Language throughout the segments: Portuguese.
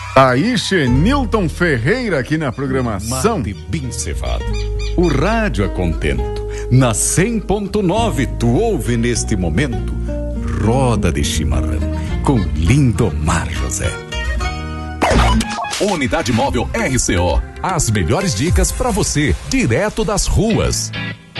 Aí, Nilton Ferreira aqui na programação. Mate bem cevado. O rádio a contento. Na 100.9 tu ouve neste momento Roda de Chimarrão com Lindomar José. Unidade Móvel RCO. As melhores dicas para você, direto das ruas.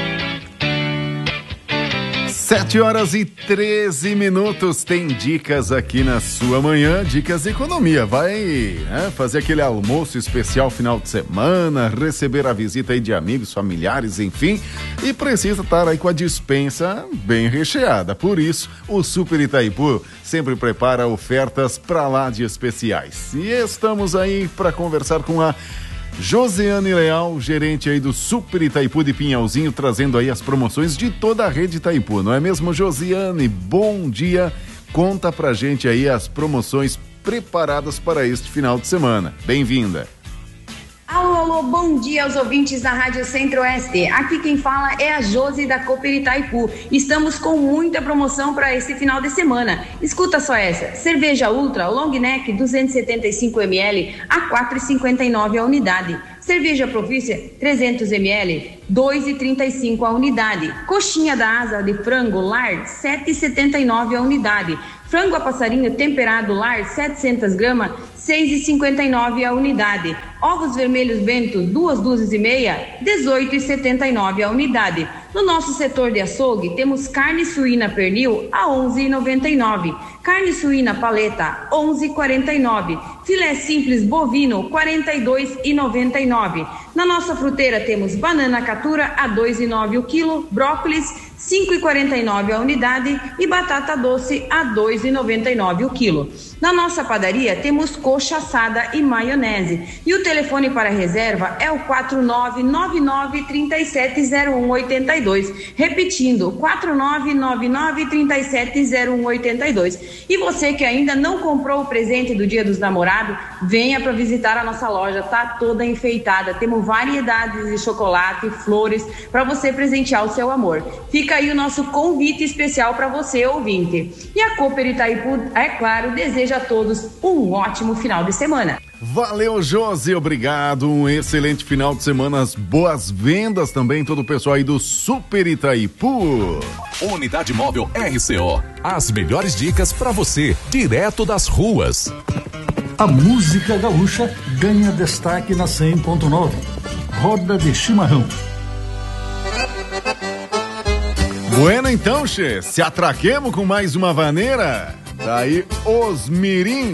7h13. Tem dicas aqui na sua manhã, dicas de economia. Vai fazer aquele almoço especial final de semana, receber a visita aí de amigos, familiares, enfim, e precisa estar aí com a despensa bem recheada. Por isso, o Super Itaipu sempre prepara ofertas pra lá de especiais. E estamos aí para conversar com a Josiane Leal, gerente aí do Super Itaipu de Pinhalzinho, trazendo aí as promoções de toda a rede Itaipu, não é mesmo, Josiane? Bom dia, conta pra gente aí as promoções preparadas para este final de semana. Bem-vinda. Alô, bom dia aos ouvintes da Rádio Centro-Oeste. Aqui quem fala é a Josi da Cooper Itaipu. Estamos com muita promoção para esse final de semana. Escuta só essa. Cerveja Ultra Long Neck 275 ml a 4,59 a unidade. Cerveja Profícia 300 ml, 2,35 a unidade. Coxinha da asa de frango lar, 7,79 a unidade. Frango a passarinho temperado lar, 700 gramas, 6,59 a unidade. Ovos vermelhos Bento, 2 dúzias e meia, 18,79 a unidade. No nosso setor de açougue, temos carne suína pernil a 11,99. Carne suína paleta, 11,49. Filé simples bovino, 42,99. Na nossa fruteira temos banana catura a 2,9 o quilo, brócolis 5,49 a unidade e batata doce a 2,99 o quilo. Na nossa padaria temos coxa assada e maionese. E o telefone para reserva é o 4999-370182. Repetindo, 4999-370182. E você que ainda não comprou o presente do Dia dos Namorados, venha para visitar a nossa loja, tá toda enfeitada. Temos variedades de chocolate, flores, para você presentear o seu amor. Fica aí o nosso convite especial para você, ouvinte. E a Cooper Itaipu, é claro, deseja a todos um ótimo final de semana. Valeu, Josi, obrigado, um excelente final de semana, as boas vendas também, todo o pessoal aí do Super Itaipu. Unidade Móvel RCO, as melhores dicas para você, direto das ruas. A música gaúcha ganha destaque na 100.9, Roda de Chimarrão. Bueno, então, che, se atraquemos com mais uma vaneira, daí os mirim